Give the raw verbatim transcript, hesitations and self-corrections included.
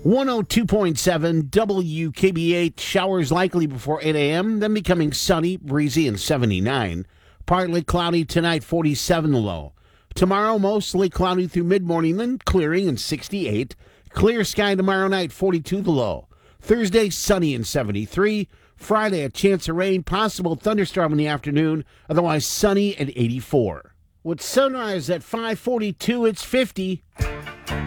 one oh two point seven W K B H. Showers likely before eight a.m., then becoming sunny, breezy, and seventy-nine. Partly cloudy tonight, forty-seven the low. Tomorrow, mostly cloudy through mid-morning, then clearing and sixty-eight. Clear sky tomorrow night, forty-two the low. Thursday, sunny and seventy-three. Friday, a chance of rain, possible thunderstorm in the afternoon, otherwise sunny at eighty-four. With sunrise at five forty-two, it's fifty.